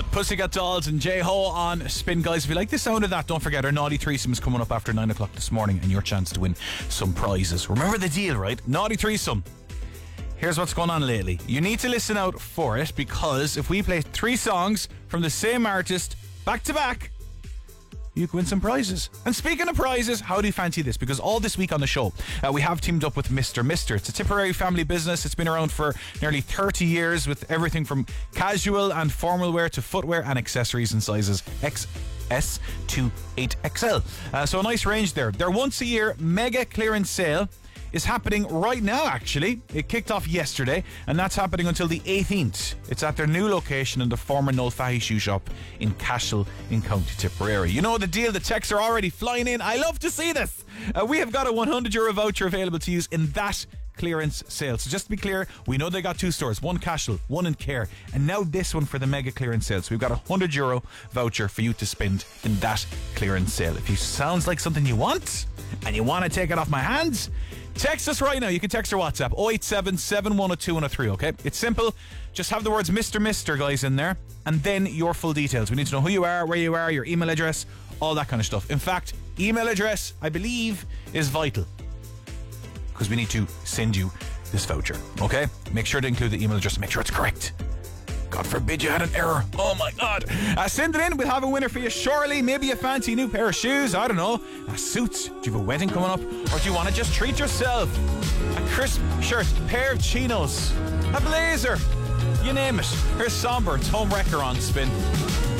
good. Pussycat Dolls and J-Ho on Spin. Guys, if you like the sound of that, don't forget our Naughty Threesome is coming up after 9 o'clock this morning and your chance to win some prizes. Remember the deal, right? Naughty Threesome. Here's what's going on lately. You need to listen out for it, because if we play 3 songs from the same artist back to back, you can win some prizes. And speaking of prizes, how do you fancy this? Because all this week on the show, we have teamed up with Mr. Mister. It's a Tipperary family business. It's been around for nearly 30 years with everything from casual and formal wear to footwear and accessories in sizes XS to 8XL. So a nice range there. Their once a year mega clearance sale is happening right now, actually. It kicked off yesterday, and that's happening until the 18th. It's at their new location in the former Noel Fahy shoe shop in Cashel in County Tipperary. You know the deal, the texts are already flying in. I love to see this. We have got a €100 voucher available to use in that clearance sale. So just to be clear, we know they got 2 stores, one Cashel, one in Care, and now this one for the mega clearance sale. So we've got a €100 voucher for you to spend in that clearance sale. If it sounds like something you want and you want to take it off my hands, text us right now. You can text or WhatsApp 087 7102 103, okay? It's simple. Just have the words Mr. Mister, guys, in there, and then your full details. We need to know who you are, where you are, your email address, all that kind of stuff. In fact, email address, I believe, is vital, because we need to send you this voucher, okay? Make sure to include the email address and make sure it's correct. God forbid you had an error. Oh my God. Send it in. We'll have a winner for you shortly. Maybe a fancy new pair of shoes. I don't know. A suit. Do you have a wedding coming up? Or do you want to just treat yourself? A crisp shirt. A pair of chinos. A blazer. You name it. Here's Somber. It's Home Wrecker on Spin.